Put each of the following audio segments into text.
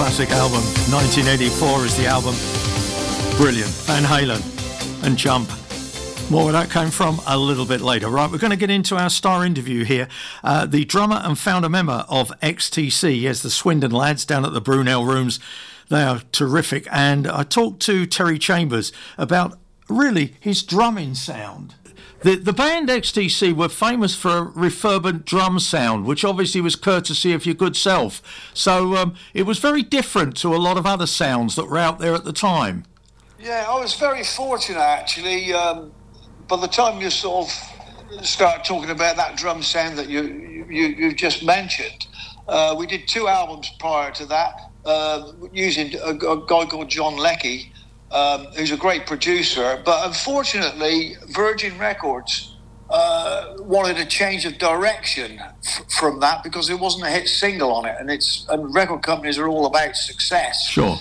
classic album. 1984 is the album. Brilliant. Van Halen and Jump. More where that came from a little bit later. Right, we're going to get into our star interview here. The drummer and founder member of XTC, yes, the Swindon lads down at the Brunel Rooms. They are terrific. And I talked to Terry Chambers about really his drumming sound. The band XTC were famous for a reverberant drum sound, which obviously was courtesy of your good self. So it was very different to a lot of other sounds that were out there at the time. Yeah, I was very fortunate, actually. By the time you sort of start talking about that drum sound that you've just mentioned, we did 2 albums prior to that, using a guy called John Leckie, who's a great producer. But unfortunately, Virgin Records wanted a change of direction from that because there wasn't a hit single on it, and record companies are all about success. Sure.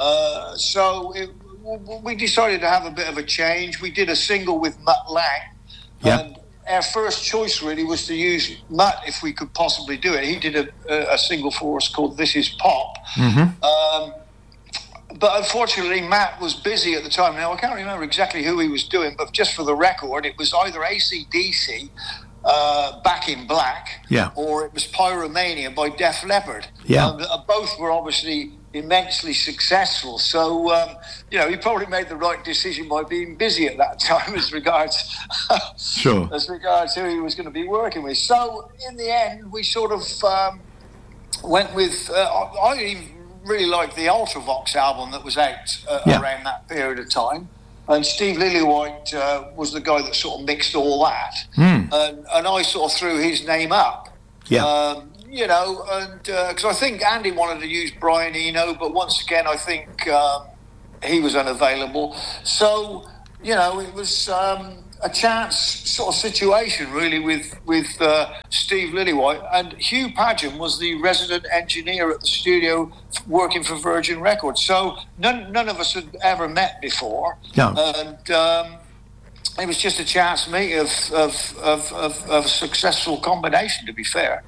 So we decided to have a bit of a change. We did a single with Mutt Lang. Yeah. And our first choice really was to use Mutt if we could possibly do it. He did a single for us called This Is Pop. Mm-hmm. But unfortunately, Matt was busy at the time. Now, I can't remember exactly who he was doing, but just for the record, it was either AC/DC, Back in Black, yeah, or it was Pyromania by Def Leppard. Yeah. Both were obviously immensely successful. So, he probably made the right decision by being busy at that time as regards sure. as regards who he was going to be working with. So, in the end, we sort of went with... I really liked the Ultravox album that was out around that period of time. And Steve Lillywhite was the guy that sort of mixed all that. And I sort of threw his name up. Yeah. Because I think Andy wanted to use Brian Eno, but once again, I think he was unavailable. So, it was a chance sort of situation, really, with Steve Lillywhite. And Hugh Padgham was the resident engineer at the studio working for Virgin Records. So none of us had ever met before. No. And it was just a chance meet of a successful combination, to be fair.